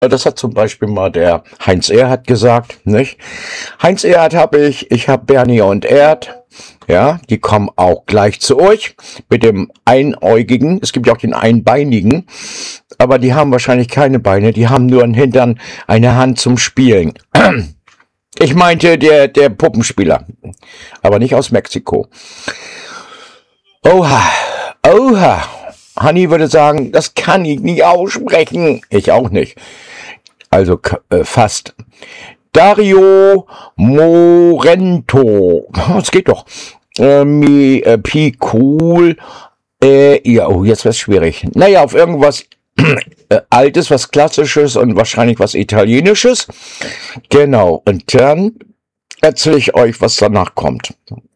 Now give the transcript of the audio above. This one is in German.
Das hat zum Beispiel mal der Heinz Erhardt gesagt, nicht? Heinz Erhardt ich habe Bernie und Erd. Ja, die kommen auch gleich zu euch mit dem Einäugigen. Es gibt ja auch den Einbeinigen, aber die haben wahrscheinlich keine Beine. Die haben nur einen Hintern, eine Hand zum Spielen. Ich meinte der Puppenspieler, aber nicht aus Mexiko. Oha, oha. Hanni würde sagen, das kann ich nicht aussprechen. Ich auch nicht. Also fast. Dario Morento. Das geht doch. Pi cool. Ja, oh, jetzt wird's schwierig. Naja, auf irgendwas Altes, was Klassisches und wahrscheinlich was Italienisches. Genau. Und dann erzähle ich euch, was danach kommt.